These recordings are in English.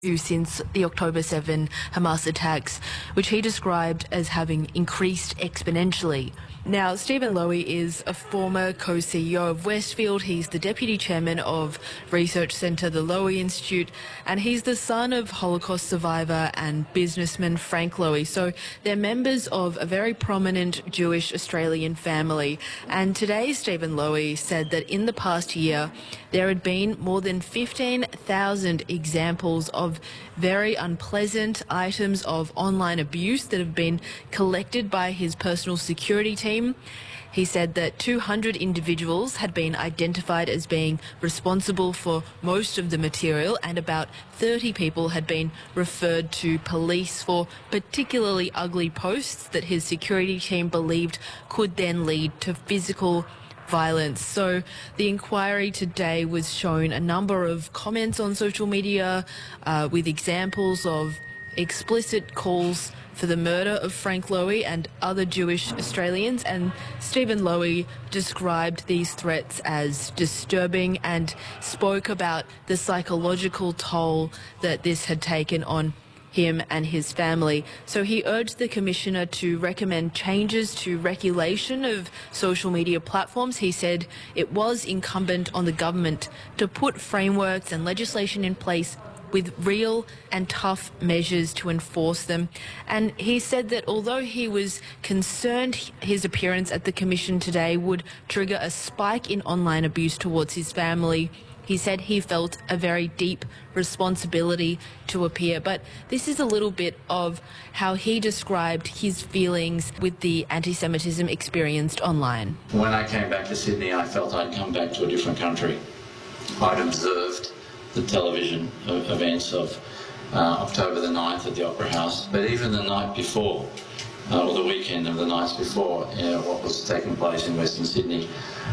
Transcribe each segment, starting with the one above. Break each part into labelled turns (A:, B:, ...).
A: since the October 7 Hamas attacks, which he described as having increased exponentially. Now, Stephen Lowy is a former co-CEO of Westfield. He's the deputy chairman of research centre, the Lowy Institute, and he's the son of Holocaust survivor and businessman Frank Lowy. So they're members of a very prominent Jewish Australian family. And today, Stephen Lowy said that in the past year, there had been more than 15,000 examples of very unpleasant items of online abuse that have been collected by his personal security team. He said that 200 individuals had been identified as being responsible for most of the material, and about 30 people had been referred to police for particularly ugly posts that his security team believed could then lead to physical violence. So the inquiry today was shown a number of comments on social media with examples of explicit calls for the murder of Frank Lowy and other Jewish Australians, and Stephen Lowy described these threats as disturbing and spoke about the psychological toll that this had taken on him and his family. So he urged the Commissioner to recommend changes to regulation of social media platforms. He said it was incumbent on the government to put frameworks and legislation in place with real and tough measures to enforce them. And he said that although he was concerned his appearance at the Commission today would trigger a spike in online abuse towards his family, he said he felt a very deep responsibility to appear. But this is a little bit of how he described his feelings with the anti-Semitism experienced online.
B: When I came back to Sydney, I felt I'd come back to a different country. I'd observed the television events of October the 9th at the Opera House, but even the night before, or the weekend of the nights before, what was taking place in Western Sydney,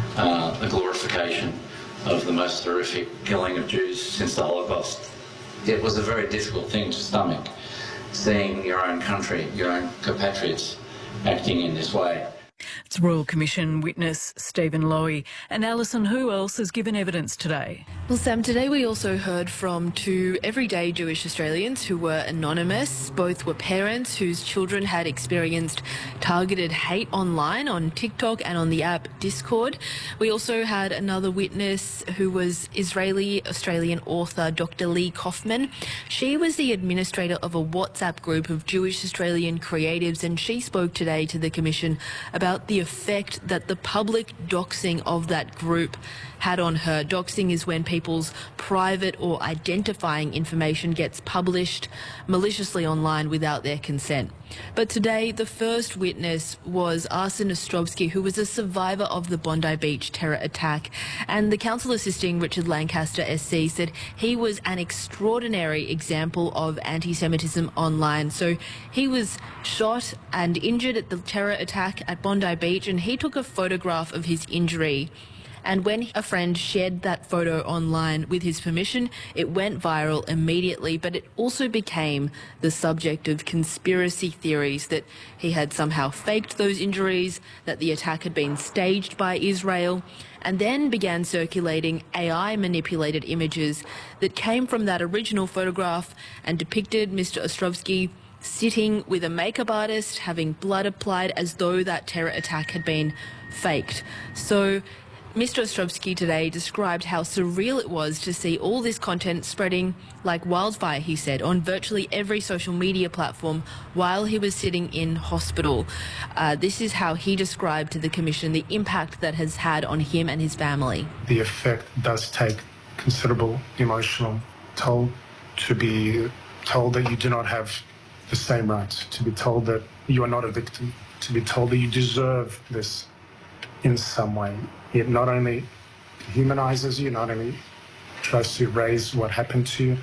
B: a glorification of the most horrific killing of Jews since the Holocaust. It was a very difficult thing to stomach, seeing your own country, your own compatriots acting in this way.
C: It's Royal Commission witness Stephen Lowy. And Alison, who else has given evidence today?
A: Well, Sam, today we also heard from two everyday Jewish Australians who were anonymous. Both were parents whose children had experienced targeted hate online on TikTok and on the app Discord. We also had another witness who was Israeli-Australian author Dr. Lee Kaufman. She was the administrator of a WhatsApp group of Jewish Australian creatives, and she spoke today to the Commission about the effect that the public doxing of that group had on her. Doxing is when people's private or identifying information gets published maliciously online without their consent. But today, the first witness was Arsen Ostrovsky, who was a survivor of the Bondi Beach terror attack. And the counsel assisting Richard Lancaster SC said he was an extraordinary example of anti-Semitism online. So he was shot and injured at the terror attack at Bondi Beach, and he took a photograph of his injury. And when a friend shared that photo online with his permission, it went viral immediately, but it also became the subject of conspiracy theories that he had somehow faked those injuries, that the attack had been staged by Israel, and then began circulating AI-manipulated images that came from that original photograph and depicted Mr. Ostrovsky sitting with a makeup artist, having blood applied as though that terror attack had been faked. So Mr. Ostrovsky today described how surreal it was to see all this content spreading like wildfire, he said, on virtually every social media platform while he was sitting in hospital. This is how he described to the Commission the impact that has had on him and his family.
D: The effect does take considerable emotional toll. To be told that you do not have the same rights, to be told that you are not a victim, to be told that you deserve this in some way. It not only humanizes you, not only tries to erase what happened to you,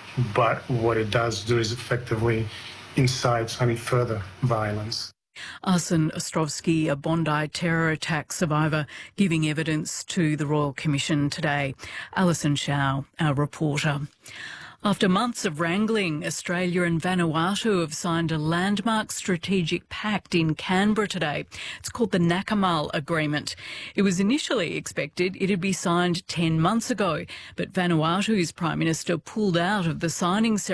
D: but what it does do is effectively incites only further violence.
C: Arsen Ostrovsky, a Bondi terror attack survivor, giving evidence to the Royal Commission today. Alison Chow, our reporter. After months of wrangling, Australia and Vanuatu have signed a landmark strategic pact in Canberra today. It's called the Nakamal Agreement. It was initially expected it'd be signed 10 months ago, but Vanuatu's Prime Minister pulled out of the signing ceremony.